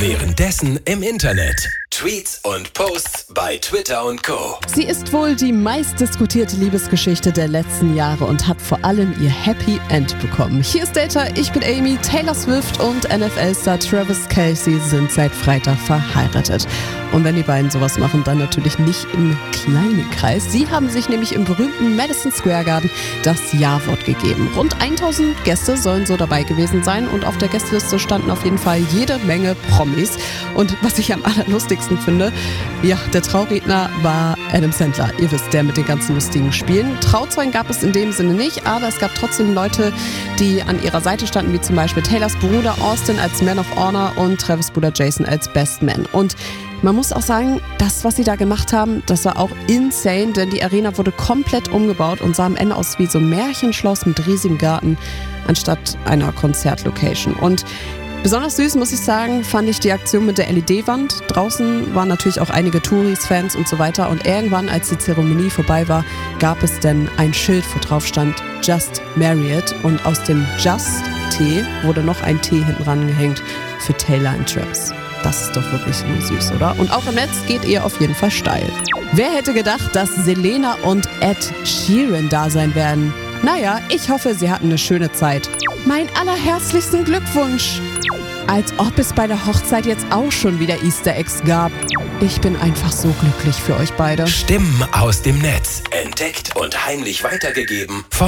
Währenddessen im Internet. Tweets und Posts bei Twitter und Co. Sie ist wohl die meistdiskutierte Liebesgeschichte der letzten Jahre und hat vor allem ihr Happy End bekommen. Hier ist Data, ich bin Amy. Taylor Swift und NFL-Star Travis Kelce sind seit Freitag verheiratet. Und wenn die beiden sowas machen, dann natürlich nicht im kleinen Kreis. Sie haben sich nämlich im berühmten Madison Square Garden das Ja-Wort gegeben. Rund 1000 Gäste sollen so dabei gewesen sein und auf der Gästeliste standen auf jeden Fall jede Menge Promis. Und was ich am allerlustigsten finde, ja, der Trauredner war Adam Sandler. Ihr wisst, der mit den ganzen lustigen Spielen. Trauzeugen gab es in dem Sinne nicht, aber es gab trotzdem Leute, die an ihrer Seite standen, wie zum Beispiel Taylors Bruder Austin als Man of Honor und Travis' Bruder Jason als Best Man. Und man muss auch sagen, das, was sie da gemacht haben, das war auch insane, denn die Arena wurde komplett umgebaut und sah am Ende aus wie so ein Märchenschloss mit riesigem Garten anstatt einer Konzertlocation. Und besonders süß, muss ich sagen, fand ich die Aktion mit der LED-Wand. Draußen waren natürlich auch einige Touris, Fans und so weiter. Und irgendwann, als die Zeremonie vorbei war, gab es dann ein Schild, wo drauf stand Just Married. Und aus dem Just T wurde noch ein T hinten rangehängt für Taylor und Travis. Das ist doch wirklich nur süß, oder? Und auch im Netz geht ihr auf jeden Fall steil. Wer hätte gedacht, dass Selena und Ed Sheeran da sein werden? Naja, ich hoffe, sie hatten eine schöne Zeit. Mein allerherzlichsten Glückwunsch! Als ob es bei der Hochzeit jetzt auch schon wieder Easter Eggs gab. Ich bin einfach so glücklich für euch beide. Stimmen aus dem Netz. Entdeckt und heimlich weitergegeben von